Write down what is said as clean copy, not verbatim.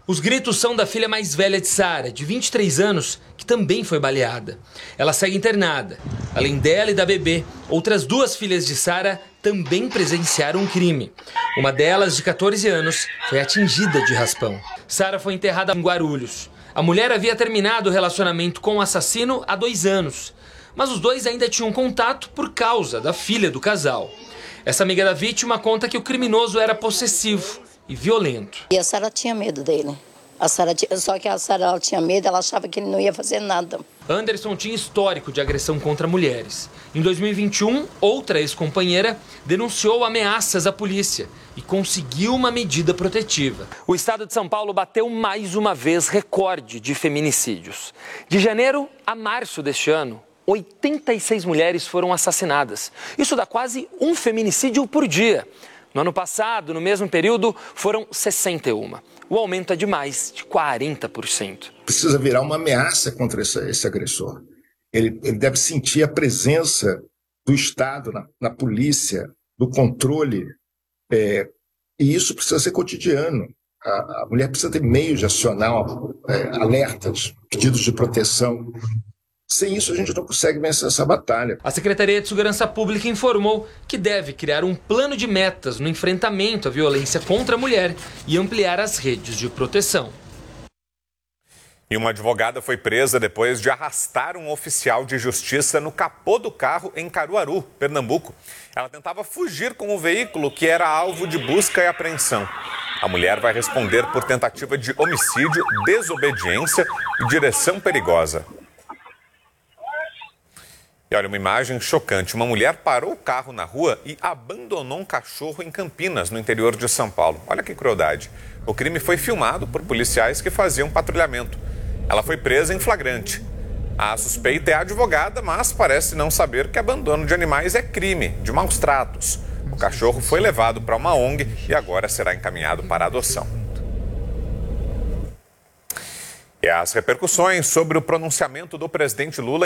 Os gritos são da filha mais velha de Sara, de 23 anos, que também foi baleada. Ela segue internada. Além dela e da bebê, outras duas filhas de Sara também presenciaram um crime. Uma delas, de 14 anos, foi atingida de raspão. Sara foi enterrada em Guarulhos. A mulher havia terminado o relacionamento com o assassino há 2 anos. Mas os dois ainda tinham contato por causa da filha do casal. Essa amiga da vítima conta que o criminoso era possessivo e violento. E a Sara tinha medo dele. Só que a Sara tinha medo, ela achava que ele não ia fazer nada. Anderson tinha histórico de agressão contra mulheres. Em 2021, outra ex-companheira denunciou ameaças à polícia e conseguiu uma medida protetiva. O estado de São Paulo bateu mais uma vez recorde de feminicídios. De janeiro a março deste ano, 86 mulheres foram assassinadas. Isso dá quase um feminicídio por dia. No ano passado, no mesmo período, foram 61. O aumento é de mais de 40%. Precisa virar uma ameaça contra esse agressor. Ele deve sentir a presença do Estado, na polícia, do controle. E isso precisa ser cotidiano. A mulher precisa ter meios de acionar alertas, pedidos de proteção. Sem isso, a gente não consegue vencer essa batalha. A Secretaria de Segurança Pública informou que deve criar um plano de metas no enfrentamento à violência contra a mulher e ampliar as redes de proteção. E uma advogada foi presa depois de arrastar um oficial de justiça no capô do carro em Caruaru, Pernambuco. Ela tentava fugir com o veículo que era alvo de busca e apreensão. A mulher vai responder por tentativa de homicídio, desobediência e direção perigosa. E olha, uma imagem chocante. Uma mulher parou o carro na rua e abandonou um cachorro em Campinas, no interior de São Paulo. Olha que crueldade. O crime foi filmado por policiais que faziam patrulhamento. Ela foi presa em flagrante. A suspeita é advogada, mas parece não saber que abandono de animais é crime, de maus tratos. O cachorro foi levado para uma ONG e agora será encaminhado para adoção. E as repercussões sobre o pronunciamento do presidente Lula